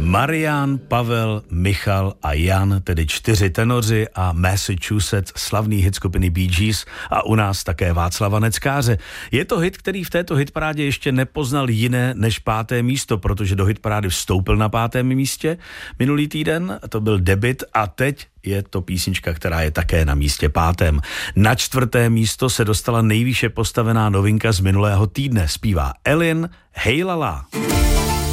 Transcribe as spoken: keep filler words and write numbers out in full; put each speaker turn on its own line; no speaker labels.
Marian, Pavel, Michal a Jan, tedy čtyři tenoři a Massachusetts, slavný hit skupiny Bee Gees a u nás také Václava Neckáře. Je to hit, který v této hitparádě ještě nepoznal jiné než páté místo, protože do hitparády vstoupil na pátém místě minulý týden, to byl debut a teď je to písnička, která je také na místě pátém. Na čtvrté místo se dostala nejvýše postavená novinka z minulého týdne. Zpívá Ellen Hey La La.